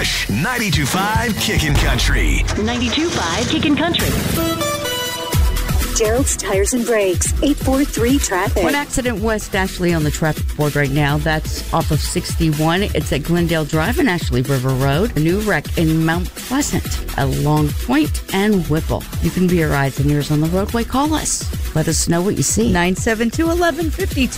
Rush, 92.5 Kickin' Country. 92.5 Kickin' Country. Gerald's Tires and Brakes, 843 traffic. One accident West Ashley on the traffic board right now. That's off of 61. It's at Glendale Drive and Ashley River Road. A new wreck in Mount Pleasant at Long Point and Whipple. You can be your eyes and ears on the roadway. Call us. Let us know what you see. 972-1152.